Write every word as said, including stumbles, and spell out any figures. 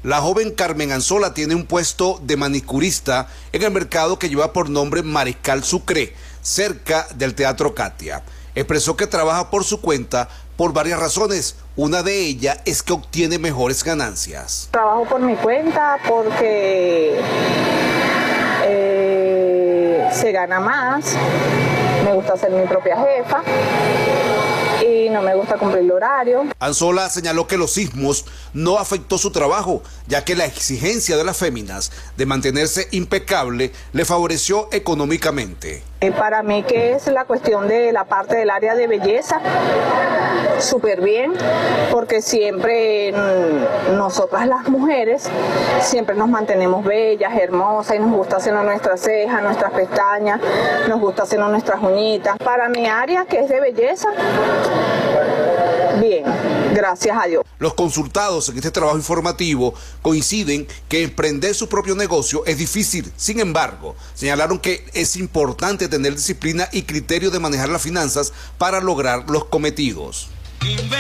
La joven Carmen Anzola tiene un puesto de manicurista en el mercado que lleva por nombre Mariscal Sucre, cerca del Teatro Katia. Expresó que trabaja por su cuenta por varias razones. Una de ellas es que obtiene mejores ganancias. Trabajo por mi cuenta porque eh, se gana más, me gusta ser mi propia jefa y no me gusta cumplir el horario. Anzola señaló que los sismos no afectó su trabajo, ya que la exigencia de las féminas de mantenerse impecable le favoreció económicamente. Eh, para mí, que es la cuestión de la parte del área de belleza, súper bien, porque siempre mmm, nosotras las mujeres siempre nos mantenemos bellas, hermosas, y nos gusta hacernos nuestras cejas, nuestras pestañas, nos gusta hacernos nuestras uñitas. Para mi área, que es de belleza, bien, gracias a Dios. Los consultados en este trabajo informativo coinciden que emprender su propio negocio es difícil. Sin embargo, señalaron que es importante tener disciplina y criterio de manejar las finanzas para lograr los cometidos.